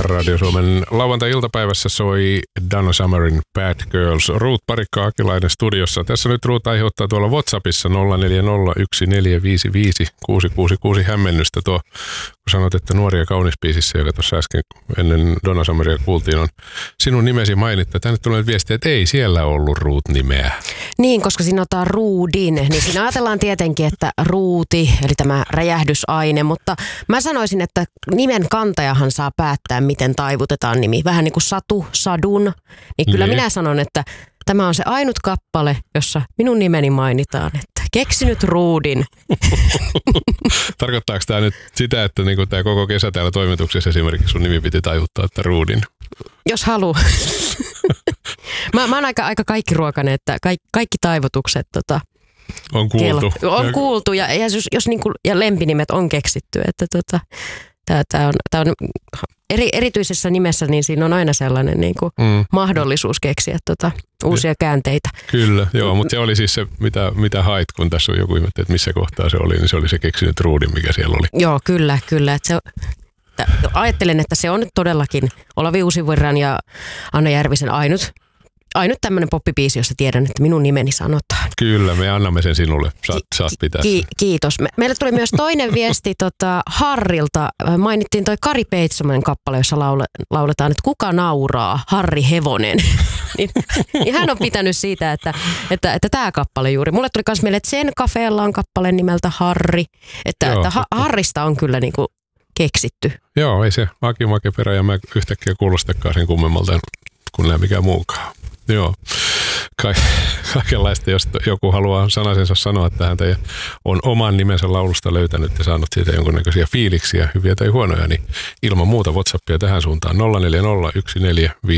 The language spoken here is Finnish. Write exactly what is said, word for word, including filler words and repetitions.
Radio Suomen lauantai-iltapäivässä soi Donna Summerin Bad Girls. Ruut Parikka-Akilainen studiossa. Tässä nyt Ruut aiheuttaa tuolla WhatsAppissa nolla neljä nolla yksi neljä viisi viisi kuusi kuusi kuusi hämmennystä. Tuo, kun sanot, että Nuori ja kaunis biisissä, joka tuossa äsken ennen Donna Summeria kuultiin, on sinun nimesi mainittu. Tänne tulee viestiä, että ei siellä ollut Ruut-nimeä. Niin, koska siinä otetaan ruudin, niin siinä ajatellaan tietenkin, että ruuti, eli tämä räjähdysaine, mutta mä sanoisin, että nimen kantajahan saa päättää, miten taivutetaan nimi. Vähän niin kuin Satu, Sadun, niin kyllä niin. Minä sanon, että tämä on se ainut kappale, jossa minun nimeni mainitaan, että keksinyt ruudin. Tarkoittaako tämä nyt sitä, että niinku tämä koko kesä täällä toimituksessa esimerkiksi sun nimi piti taivuttaa, että ruudin? Jos haluaa. mä, mä oon aika, aika kaikkiruokainen, että kaikki, kaikki taivutukset tota, on kuultu. Kello, on kuultu ja, ja, jos, jos niinku, ja lempinimet on keksitty, että tota, tämä on, tää on eri, erityisessä nimessä, niin siinä on aina sellainen niinku mm. mahdollisuus keksiä tota, uusia käänteitä. Kyllä, joo, mutta se oli siis se, mitä, mitä hait, kun tässä on joku ihmettä, että missä kohtaa se oli, niin se oli se keksinyt ruudin, mikä siellä oli. Joo, kyllä, kyllä. Että se, että ajattelen, että se on nyt todellakin Olavi Uusivirran ja Anna Järvisen ainut, ainut tämmöinen poppibiisi, jossa tiedän, että minun nimeni sanotaan. Kyllä, me annamme sen sinulle. Saat, Ki- saat pitää ki- Kiitos. Me, meille tuli myös toinen viesti tota, Harrilta. Mainittiin toi Kari Peitsomen kappale, jossa laule, lauletaan, että kuka nauraa, Harri Hevonen. niin, niin hän on pitänyt siitä, että, että, että tämä kappale juuri. Mulle tuli myös mieleen, että Sen Cafeella on kappale nimeltä Harri. Että, Joo, että ha- Harrista on kyllä niinku keksitty. Joo, ei se Aki Makeperä ja mä yhtäkkiä kuulostakaan sen kummemmalta kuin nämä mikään muukaan. Joo, Ka- kaikenlaista, jos joku haluaa sanasensa sanoa tähän tai on oman nimensä laulusta löytänyt ja saanut siitä jonkunnäköisiä fiiliksiä, hyviä tai huonoja, niin ilman muuta WhatsAppia tähän suuntaan nolla neljä nolla yksi neljä viisi